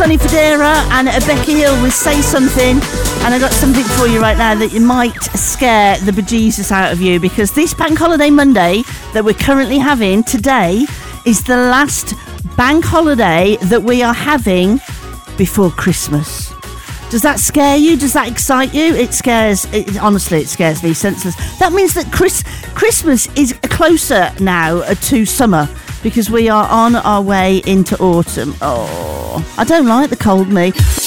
Sonny Fodera and Becky Hill with Say Something. And I got something for you right now that might scare the bejesus out of you, because this Bank Holiday Monday that we're currently having today is the last bank holiday that we are having before Christmas. Does that scare you? Does that excite you? Honestly, it scares me senseless. That means that Christmas is closer now to summer, because we are on our way into autumn. Oh, I don't like the cold, me.